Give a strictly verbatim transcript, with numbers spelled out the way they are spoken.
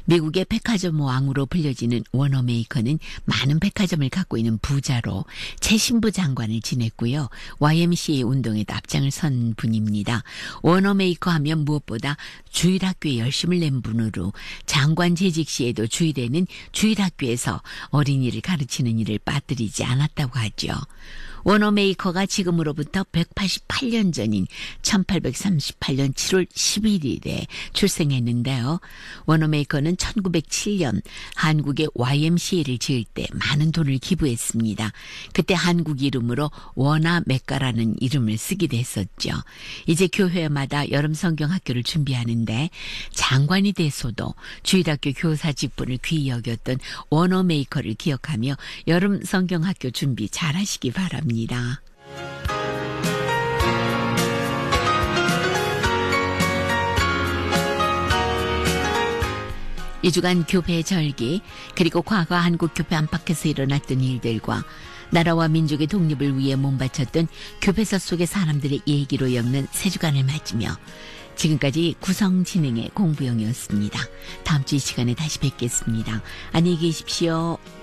미국의 백화점 왕으로 불려지는 워너메이커는 많은 백화점을 갖고 있는 부자로 최신부 장관을 지냈고요. 와이엠씨에이 운동에도 앞장을 선 분입니다. 워너메이커 하면 무엇보다 주일학교에 열심을 낸 분으로 장관 재직 시에도 주일에는 주일학교에서 어린이를 가르치는 일을 빠뜨리지 않았다고 하죠. 워너메이커가 지금으로부터 백팔십팔 년 전인 천팔백삼십팔 년 칠월 십일일에 출생했는데요. 워너메이커는 천구백칠 년 한국에 와이엠씨에이를 지을 때 많은 돈을 기부했습니다. 그때 한국 이름으로 워나메카라는 이름을 쓰기도 했었죠. 이제 교회마다 여름 성경학교를 준비하는데 장관이 돼서도 주일학교 교사 직분을 귀히 여겼던 워너메이커를 기억하며 여름 성경학교 준비 잘하시기 바랍니다. 이 주간 교회 절기 그리고 과거 한국 교회 안팎에서 일어났던 일들과 나라와 민족의 독립을 위해 몸바쳤던 교회사 속의 사람들의 얘기로 엮는 세 주간을 맞으며 지금까지 구성 진행의 공부영이었습니다. 다음 주 이 시간에 다시 뵙겠습니다. 안녕히 계십시오.